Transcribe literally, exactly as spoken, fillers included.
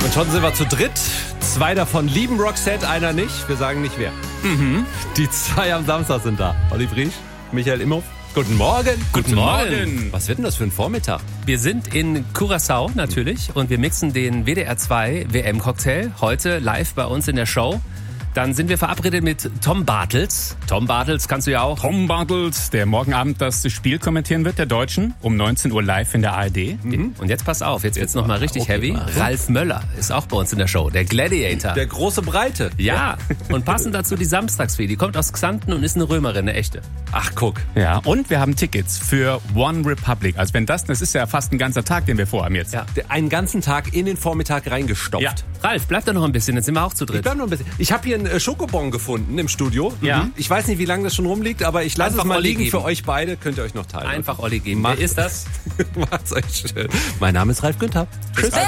Und schon sind wir zu dritt. Zwei davon lieben Roxette, einer nicht. Wir sagen nicht wer. Mhm. Die zwei am Samstag sind da. Olli Briesch, Michael Imhoff. Guten Morgen. Guten Morgen. Was wird denn das für ein Vormittag? Wir sind in Curaçao natürlich und wir mixen den W D R zwei W M-Cocktail heute live bei uns in der Show. Dann sind wir verabredet mit Tom Bartels. Tom Bartels kannst du ja auch. Tom Bartels, der morgen Abend das Spiel kommentieren wird, der Deutschen, um neunzehn Uhr live in der A R D. Mhm. Und jetzt pass auf, jetzt wird's nochmal richtig okay, heavy. mal. Ralf Möller ist auch bei uns in der Show, der Gladiator. Der große Breite. Ja, und passend dazu die Samstagsfee. Die kommt aus Xanten und ist eine Römerin, eine echte. Ach, guck. Ja, und wir haben Tickets für One Republic. Also wenn das, das ist ja fast ein ganzer Tag, den wir vorhaben jetzt. Ja. Einen ganzen Tag in den Vormittag reingestopft. Ja. Ralf, bleib da noch ein bisschen, jetzt sind wir auch zu Ich dritt. bleib noch ein bisschen. Ich habe hier einen äh, Schokobon gefunden im Studio. Ja. Mhm. Ich weiß nicht, wie lange das schon rumliegt, aber ich lasse es Einfach mal Olli liegen geben. für euch beide. Könnt ihr euch noch teilen. Einfach Olli geben. Macht- Wer ist das? Macht's euch schön. Mein Name ist Ralf Günther. Tschüss.